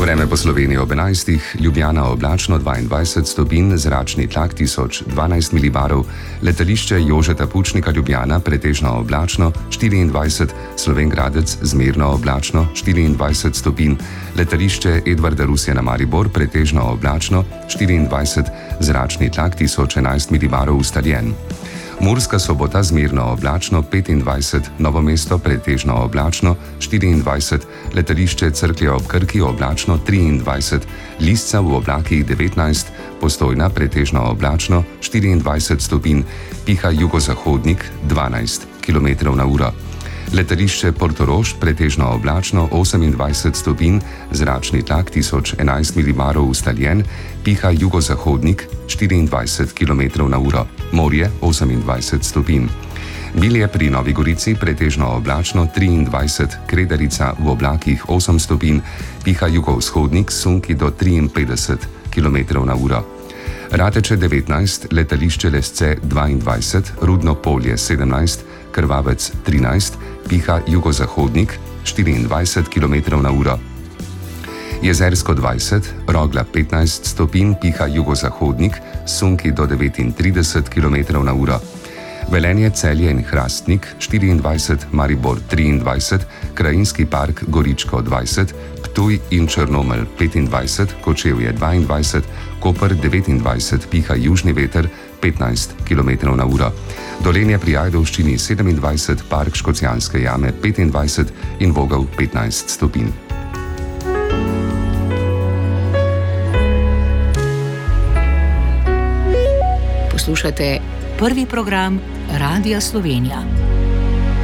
Vreme po Sloveniji ob 11. Ljubljana oblačno 22 stopinj, zračni tlak 1012 milibarov, letališče Jožeta Pučnika Ljubljana pretežno oblačno 24, Slovenj Gradec zmerno oblačno 24 stopinj, letališče Edvarda Rusjana Maribor pretežno oblačno 24, zračni tlak 1011 milibarov ustaljen. Murska Sobota zmerno oblačno 25, Novo mesto pretežno oblačno 24, letališče Cerklje ob Krki oblačno 23, Lisca v oblakih 19, Postojna pretežno oblačno 24 stopinj, piha jugozahodnik 12 km/h. Letališče Portorož pretežno oblačno 28 stopinj, zračni tlak 1011 milibarov ustaljen, piha jugozahodnik 24 km/h. Morje 28 stopinj. Bilje pri Novi Gorici pretežno oblačno 23, Kredarica v oblakih 8 stopinj, piha jugovzhodnik sunki do 53 km/h. Rateče 19, letališče Lesce 22, Rudno Polje 17, Krvavec 13, piha jugozahodnik 24 km/h. Jezersko 20, Rogla 15 stopinj, piha jugozahodnik, sunki do 39 km/h. Velenje, Celje in Hrastnik 24, Maribor 23, Krajinski park Goričko 20, Ptuj in Črnomelj 25, Kočevje 22, Koper 29, piha južni veter 15 km/h. Dolenje pri Ajdovščini 27, park Škocjanske jame 25 in Vogel 15 stopinj. Poslušate prvi program Radia Slovenija.